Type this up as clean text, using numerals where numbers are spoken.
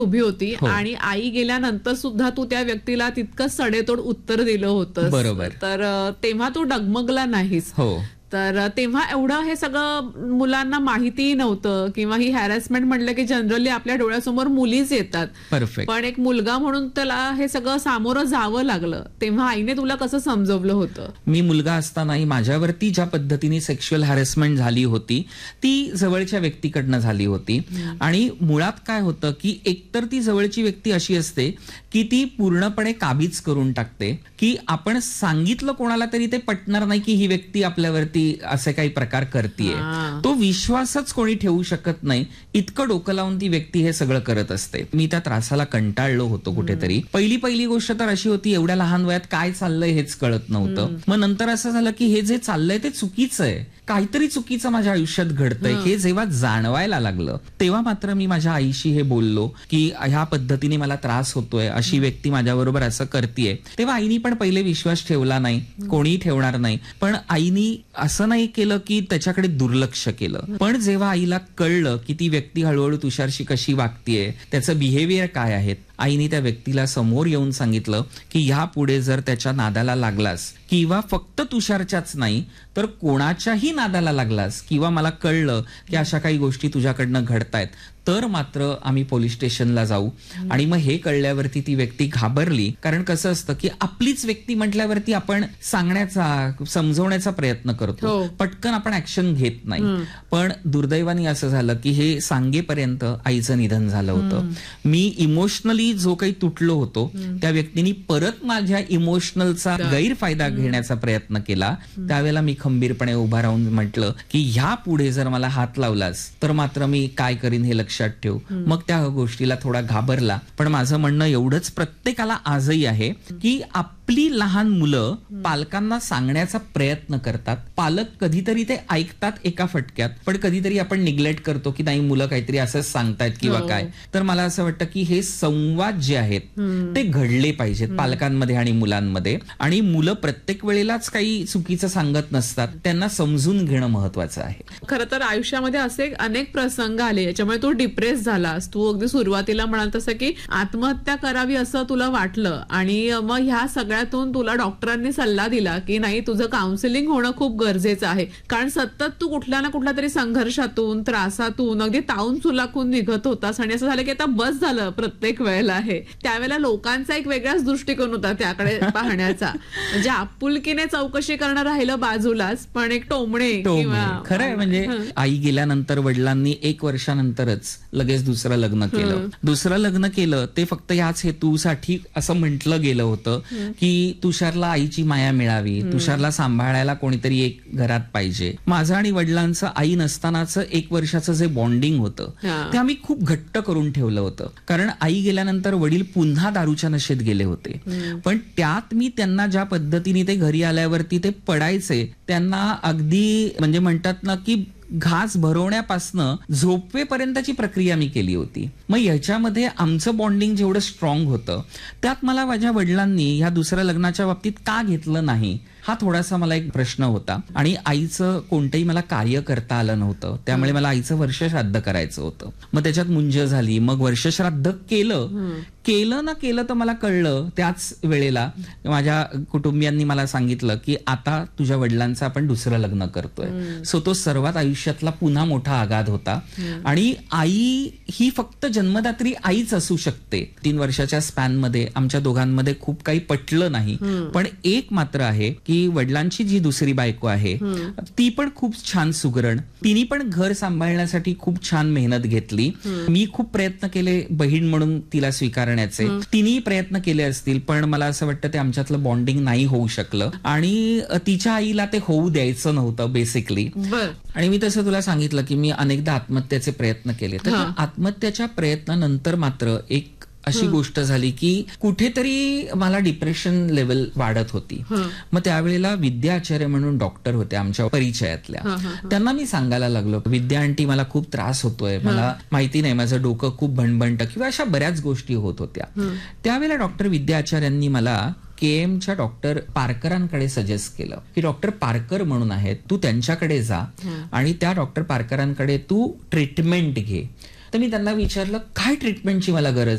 उभी होती आणि आई गेल्यानंतर सुद्धा तू त्या व्यक्तीला तितकं सडेतोड उत्तर दिलं होतं. बरोबर. तर तेव्हा तू डगमगला नाहीस. हो. तर तेव्हा एवढं हे सगळं मुलांना माहितीही नव्हतं किंवा ही हॅरॅसमेंट म्हटलं की जनरली आपल्या डोळ्यासमोर मुलीच येतात. परफेक्ट. पण एक मुलगा म्हणून त्याला हे सगळं सामोरं जावं लागलं. तेव्हा आईने तुला कसं समजवलं होतं? मी मुलगा असतानाही माझ्यावरती ज्या पद्धतीने सेक्शुअल हॅरेसमेंट झाली होती ती जवळच्या व्यक्तीकडनं झाली होती. आणि मुळात काय होतं की एकतर ती जवळची व्यक्ती अशी असते की ती पूर्णपणे काबीज करून टाकते की आपण सांगितलं कोणाला तरी ते पटणार नाही की ही व्यक्ती आपल्यावरती असे काही प्रकार करतीये. तो विश्वासच कोणी ठेवू शकत नाही, इतकं डोकं लावून ती व्यक्ती हे सगळं करत असते. मी त्या त्रासाला कंटाळलो होतो कुठेतरी. पहिली गोष्ट तर अशी होती, एवढ्या लहान वयात काय चाललंय हेच कळत नव्हतं. मग नंतर असं झालं की हे जे चाललंय ते चुकीचं आहे, काहीतरी चुकीचं माझ्या आयुष्यात घडतंय हे जेव्हा जाणवायला लागलं तेव्हा मात्र मी माझ्या आईशी हे बोललो की ह्या पद्धतीने मला त्रास होतोय, अशी व्यक्ती माझ्याबरोबर असं करतीये. तेव्हा आईनी पण पहिले विश्वास ठेवला नाही, कोणीही ठेवणार नाही. पण आईनी असं नाही केलं की त्याच्याकडे दुर्लक्ष केलं. पण जेव्हा आईला कळलं की ती व्यक्ती हळूहळू तुषारशी कशी वागतीये, त्याचं बिहेवियर काय आहे, आईने त्या व्यक्तीला समोर येऊन सांगितलं की ह्या पुढे जर त्याच्या नादाला लागलास किंवा फक्त तुषारच्याच नाही तर कोणाच्याही नादाला लागलास किंवा मला कळलं की अशा काही गोष्टी तुझ्याकडनं घडतायत तर मात्र आम्ही पोलीस स्टेशनला जाऊ. आणि मग हे कळल्यावरती ती व्यक्ती घाबरली. कारण कसं असतं की आपलीच व्यक्ती म्हटल्यावरती आपण सांगण्याचा समजवण्याचा प्रयत्न करतो, पटकन आपण ऍक्शन घेत नाही. पण दुर्दैवाने असं झालं की हे सांगेपर्यंत आईचं निधन झालं होतं. मी इमोशनली जो काही तुटलो होतो त्या व्यक्तीने परत माझ्या इमोशनलचा गैरफायदा घेण्याचा प्रयत्न केला. त्यावेळेला मी खंबीरपणे उभा राहून म्हटलं की ह्या पुढे जर मला हात लावलास तर मात्र मी काय करीन हे लक्षात ठेव. मग त्या गोष्टीला थोडा घाबरला. पण माझं म्हणणं एवढंच प्रत्येकाला आजही आहे की आपली लहान मुलं पालकांना सांगण्याचा प्रयत्न करतात. पालक कधीतरी ते ऐकतात एका फटक्यात, पण कधीतरी आपण निग्लेक्ट करतो की नाही मुलं काहीतरी असंच सांगतायत किंवा काय. तर मला असं वाटतं की हे संवाद जे आहेत ते घडले पाहिजेत पालकांमध्ये आणि मुलांमध्ये. आणि मुलं प्रत्येक वेळेलाच काही चुकीचं सांगत नसतात, त्यांना समजून घेणं महत्वाचं आहे. खरं तर आयुष्यामध्ये असे अनेक प्रसंग आले याच्यामुळे तू डिप्रेस झालास. तू अगदी सुरुवातीला म्हणाल तसं की आत्महत्या करावी असं तुला वाटलं आणि मग ह्या सगळ्यातून तुला डॉक्टरांनी सल्ला दिला की नाही तुझं काउन्सिलिंग होणं खूप गरजेचं आहे. कारण सतत तू कुठल्या ना कुठल्या तरी संघर्षातून त्रासातून अगदी तावून सुलाखून निघत होतास आणि असं झालं की आता बस झालं प्रत्येक वेळेला आहे. त्यावेळेला लोकांचा एक वेगळाच दृष्टिकोन होता त्याकडे पाहण्याचा. म्हणजे आपुलकीने चौकशी करणं राहिलं बाजूलाच, पण एक टोमणे किंवा खरंय. म्हणजे आई गेल्यानंतर वडिलांनी 1 वर्षानंतरच लगेच दुसरं लग्न केलं. दुसरं लग्न केलं ते फक्त याच हेतूसाठी असं म्हटलं गेलं होतं की तुषारला आईची माया मिळावी, तुषारला सांभाळायला कोणीतरी एक घरात पाहिजे. माझं आणि वडिलांचं आई नसतानाचं 1 वर्षाचं जे बॉन्डिंग होतं ते आम्ही खूप घट्ट करून ठेवलं होतं. कारण आई गेल्यानंतर वडील पुन्हा दारूच्या नशेत गेले होते. पण त्यात मी त्यांना ज्या पद्धतीने ते घरी आल्यावरती ते पडायचे, त्यांना अगदी म्हणजे म्हणतात ना की घास भरवण्यापासनं झोपवेपर्यंतची प्रक्रिया मी केली होती. मग ह्याच्यामध्ये आमचं बॉन्डिंग जेवढं स्ट्रॉंग होतं त्यात मला माझ्या वडिलांनी ह्या दुसऱ्या लग्नाच्या बाबतीत का घेतलं नाही हा थोडासा मला एक प्रश्न होता. आणि आईचं कोणतंही मला कार्य करता आलं नव्हतं, त्यामुळे मला आईचं वर्षश्राद्ध करायचं होतं. मग त्याच्यात मुंज झाली. मग वर्षश्राद्ध केलं ना केलं तर मला कळलं त्याच वेळेला माझ्या कुटुंबियांनी मला सांगितलं की आता तुझ्या वडिलांचं आपण दुसरं लग्न करतोय. सो तो सर्वात आयुष्यातला पुन्हा मोठा आघात होता. आणि आई ही फक्त जन्मदात्री आईच असू शकते. 3 वर्षाच्या स्पॅन मध्ये आमच्या दोघांमध्ये खूप काही पटलं नाही. पण एक मात्र आहे की वडिलांची जी दुसरी बायको आहे ती पण खूप छान सुगरण, तिने पण घर सांभाळण्यासाठी खूप छान मेहनत घेतली. मी खूप प्रयत्न केले बहीण म्हणून तिला स्वीकारण्याचे, तिने प्रयत्न केले असतील, पण मला असं वाटतं ते आमच्यातलं बॉन्डिंग नाही होऊ शकलं. आणि तिच्या आईला ते होऊ द्यायचं नव्हतं बेसिकली. आणि मी तसं तुला सांगितलं की मी अनेकदा आत्महत्याचे प्रयत्न केले. तर आत्महत्याच्या प्रयत्नानंतर मात्र एक अशी गोष्ट झाली की कुठेतरी मला डिप्रेशन लेवल वाढत होती. मग त्यावेळेला विद्या आचार्य म्हणून डॉक्टर होते आमच्या परिचयातल्या, त्यांना मी सांगायला लागलो विद्या आंटी मला खूप त्रास होतोय, मला माहिती नाही माझं डोकं खूप भणभणतं किंवा अशा बऱ्याच गोष्टी होत होत्या. त्यावेळेला डॉक्टर विद्या आचार्यांनी मला KMच्या डॉक्टर पारकरांकडे सजेस्ट केलं की डॉक्टर पारकर म्हणून आहेत, तू त्यांच्याकडे जा आणि त्या डॉक्टर पारकरांकडे तू ट्रीटमेंट घे. तर मी त्यांना विचारलं काय ट्रीटमेंटची मला गरज